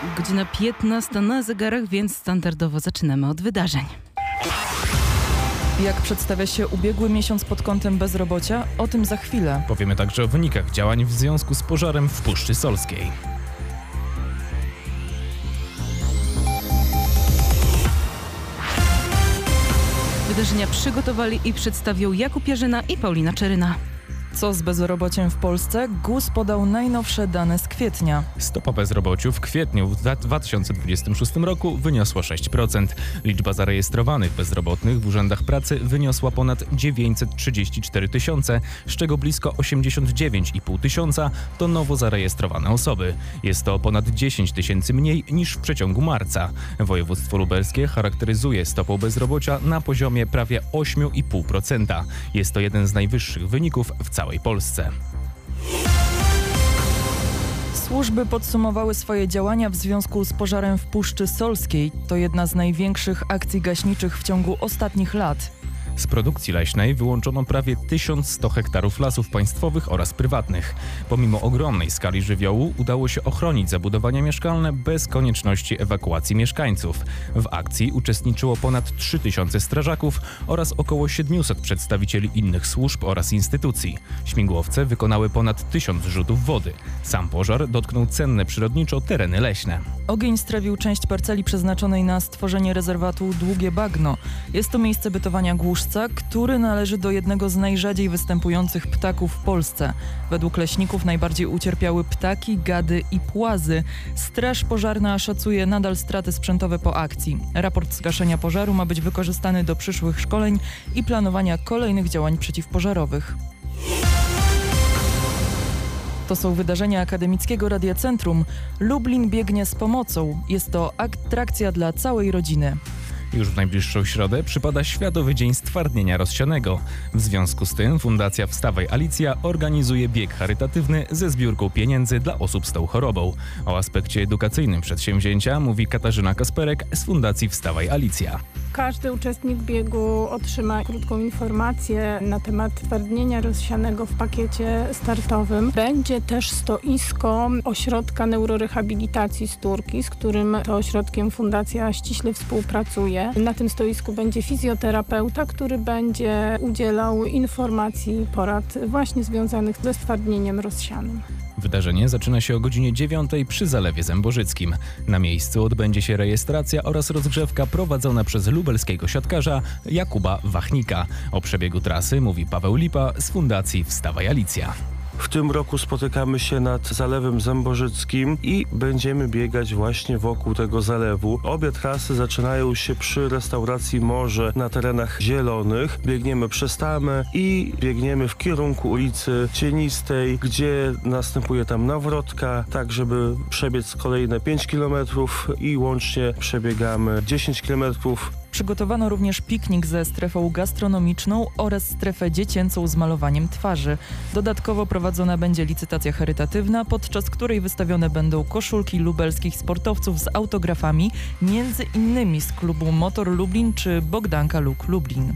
Godzina 15 na zegarach, więc standardowo zaczynamy od wydarzeń. Jak przedstawia się ubiegły miesiąc pod kątem bezrobocia? O tym za chwilę. Powiemy także o wynikach działań w związku z pożarem w Puszczy Solskiej. Wydarzenia przygotowali i przedstawią Jakub Jarzyna i Paulina Czeryna. Co z bezrobociem w Polsce? GUS podał najnowsze dane z kwietnia. Stopa bezrobociu w kwietniu w 2026 roku wyniosła 6%. Liczba zarejestrowanych bezrobotnych w urzędach pracy wyniosła ponad 934 tysiące, z czego blisko 89,5 tysiąca to nowo zarejestrowane osoby. Jest to ponad 10 tysięcy mniej niż w przeciągu marca. Województwo lubelskie charakteryzuje stopą bezrobocia na poziomie prawie 8,5%. Jest to jeden z najwyższych wyników w całej Polsce. Służby podsumowały swoje działania w związku z pożarem w Puszczy Solskiej. To jedna z największych akcji gaśniczych w ciągu ostatnich lat. Z produkcji leśnej wyłączono prawie 1100 hektarów lasów państwowych oraz prywatnych. Pomimo ogromnej skali żywiołu udało się ochronić zabudowania mieszkalne bez konieczności ewakuacji mieszkańców. W akcji uczestniczyło ponad 3000 strażaków oraz około 700 przedstawicieli innych służb oraz instytucji. Śmigłowce wykonały ponad 1000 rzutów wody. Sam pożar dotknął cenne przyrodniczo tereny leśne. Ogień strawił część parceli przeznaczonej na stworzenie rezerwatu Długie Bagno. Jest to miejsce bytowania głuszca, który należy do jednego z najrzadziej występujących ptaków w Polsce. Według leśników najbardziej ucierpiały ptaki, gady i płazy. Straż pożarna szacuje nadal straty sprzętowe po akcji. Raport z gaszenia pożaru ma być wykorzystany do przyszłych szkoleń i planowania kolejnych działań przeciwpożarowych. To są wydarzenia Akademickiego Radia Centrum. Lublin biegnie z pomocą. Jest to atrakcja dla całej rodziny. Już w najbliższą środę przypada Światowy Dzień Stwardnienia Rozsianego. W związku z tym Fundacja Wstawaj Alicja organizuje bieg charytatywny ze zbiórką pieniędzy dla osób z tą chorobą. O aspekcie edukacyjnym przedsięwzięcia mówi Katarzyna Kasperek z Fundacji Wstawaj Alicja. Każdy uczestnik biegu otrzyma krótką informację na temat stwardnienia rozsianego w pakiecie startowym. Będzie też stoisko Ośrodka Neurorehabilitacji z Turki, z którym to ośrodkiem Fundacja ściśle współpracuje. Na tym stoisku będzie fizjoterapeuta, który będzie udzielał informacji i porad właśnie związanych ze stwardnieniem rozsianym. Wydarzenie zaczyna się o godzinie 9 przy Zalewie Zębożyckim. Na miejscu odbędzie się rejestracja oraz rozgrzewka prowadzona przez lubelskiego siatkarza Jakuba Wachnika. O przebiegu trasy mówi Paweł Lipa z Fundacji Wstawaj Alicja. W tym roku spotykamy się nad Zalewem Zębożyckim i będziemy biegać właśnie wokół tego zalewu. Obie trasy zaczynają się przy restauracji Morze na terenach zielonych. Biegniemy przez tamę i biegniemy w kierunku ulicy Cienistej, gdzie następuje tam nawrotka, tak żeby przebiec kolejne 5 km i łącznie przebiegamy 10 km. Przygotowano również piknik ze strefą gastronomiczną oraz strefę dziecięcą z malowaniem twarzy. Dodatkowo prowadzona będzie licytacja charytatywna, podczas której wystawione będą koszulki lubelskich sportowców z autografami, między innymi z klubu Motor Lublin czy Bogdanka Luk Lublin.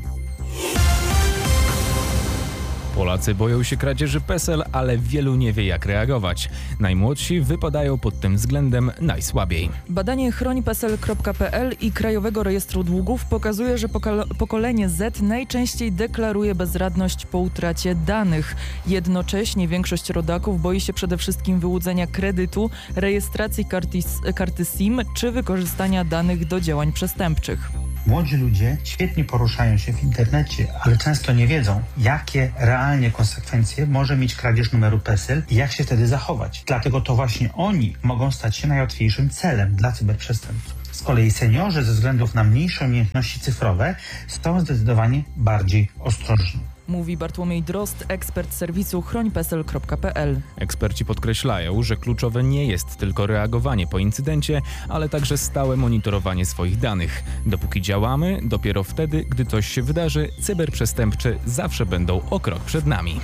Polacy boją się kradzieży PESEL, ale wielu nie wie, jak reagować. Najmłodsi wypadają pod tym względem najsłabiej. Badanie chrońpesel.pl i Krajowego Rejestru Długów pokazuje, że pokolenie Z najczęściej deklaruje bezradność po utracie danych. Jednocześnie większość rodaków boi się przede wszystkim wyłudzenia kredytu, rejestracji karty SIM czy wykorzystania danych do działań przestępczych. Młodzi ludzie świetnie poruszają się w internecie, ale często nie wiedzą, jakie realnie konsekwencje może mieć kradzież numeru PESEL i jak się wtedy zachować. Dlatego to właśnie oni mogą stać się najłatwiejszym celem dla cyberprzestępców. Z kolei seniorzy ze względów na mniejsze umiejętności cyfrowe są zdecydowanie bardziej ostrożni. Mówi Bartłomiej Drozd, ekspert serwisu chrońpesel.pl. Eksperci podkreślają, że kluczowe nie jest tylko reagowanie po incydencie, ale także stałe monitorowanie swoich danych. Dopóki działamy, dopiero wtedy, gdy coś się wydarzy, cyberprzestępcy zawsze będą o krok przed nami.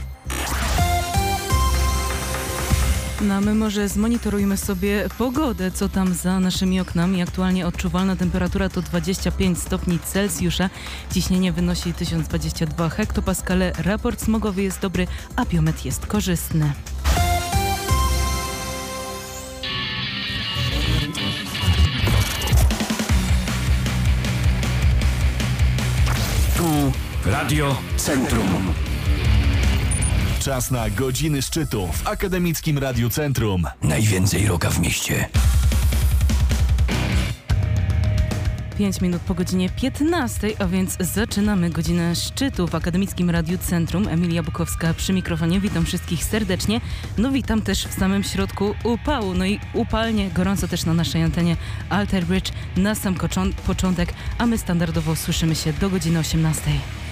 No a my może zmonitorujmy sobie pogodę, co tam za naszymi oknami. Aktualnie odczuwalna temperatura to 25 stopni Celsjusza. Ciśnienie wynosi 1022 hektopaskale. Raport smogowy jest dobry, a biometr jest korzystny. Radio Centrum. Czas na godziny szczytu w Akademickim Radiu Centrum. Najwięcej rocka w mieście. 5 minut po godzinie 15, a więc zaczynamy godzinę szczytu w Akademickim Radiu Centrum. Emilia Bukowska przy mikrofonie. Witam wszystkich serdecznie. No witam też w samym środku upału. No i upalnie, gorąco też na naszej antenie Alter Bridge na sam początek, a my standardowo słyszymy się do godziny 18.